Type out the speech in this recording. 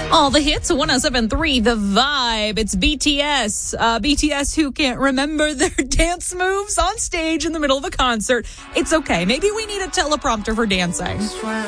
All the hits, 107.3 The Vibe. It's BTS. BTS who can't remember their dance moves on stage in the middle of a concert. It's okay. Maybe we need a teleprompter for dancing.